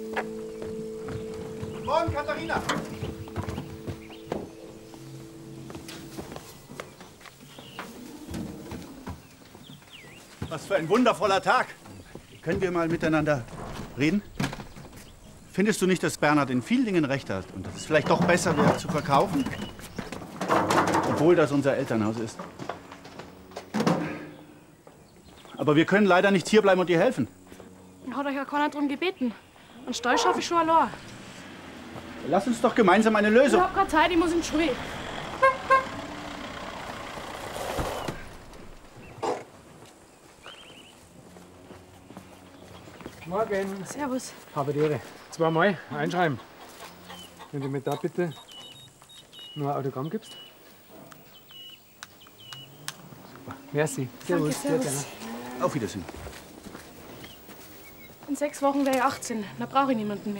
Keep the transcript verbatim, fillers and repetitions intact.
Morgen, Katharina. Was für ein wundervoller Tag. Können wir mal miteinander reden? Findest du nicht, dass Bernhard in vielen Dingen recht hat und dass es vielleicht doch besser wäre, zu verkaufen? Obwohl das unser Elternhaus ist. Aber wir können leider nicht hierbleiben und dir helfen. Hat euch ja keiner drum gebeten. Und Stall schaffe ich schon allein. Lass uns doch gemeinsam eine Lösung. Ich hab keine Zeit, ich muss in die Schule. Morgen. Servus. Habe die Ehre. Zweimal einschreiben. Wenn du mir da bitte nur ein Autogramm gibst. Super. Merci. Servus. Danke, servus. Auf Wiedersehen. In sechs Wochen wäre ich achtzehn. Da brauche ich niemanden mehr.